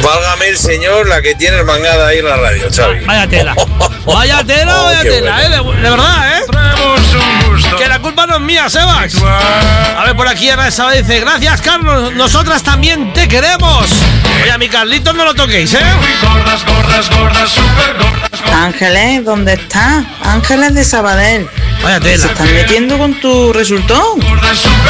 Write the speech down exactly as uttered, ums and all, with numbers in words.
Válgame el señor, la que tienes mangada ahí en la radio, Xavi. Vaya tela. Vaya tela, Oh, vaya qué tela, bueno. eh, de, de verdad, eh. Que la culpa no es mía, Sebas. A ver, por aquí Ana Saba dice: gracias, Carlos, nosotras también te queremos. Oye, a mi Carlitos no lo toquéis, ¿eh? Gordas, gordas, gordas, super gordas. Ángeles, ¿dónde estás? Ángeles de Sabadell. Vaya Se tela. están metiendo con tu resultón. Gordas, super